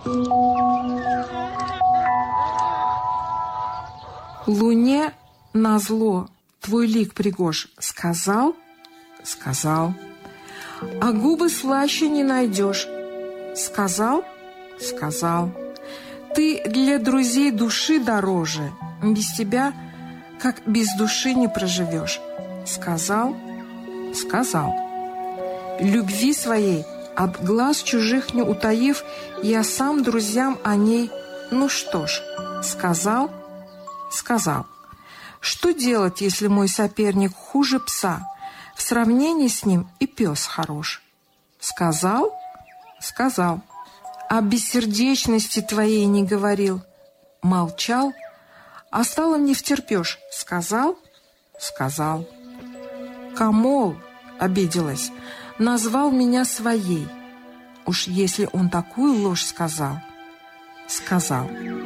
Луне назло твой лик пригож. Сказал? Сказал. А губы слаще не найдешь. Сказал? Сказал. Ты для друзей души дороже. Без тебя, как без души, не проживешь. Сказал? Сказал. Любви своей от глаз чужих не утаив, я сам друзьям о ней, ну что ж, сказал? Сказал. Что делать, если мой соперник хуже пса? В сравнении с ним и пес хорош. Сказал? Сказал. О бессердечности твоей не говорил. Молчал, а стало не втерпешь. Сказал? Сказал. Камол, обиделась, назвал меня своей. Уж если он такую ложь сказал, сказал.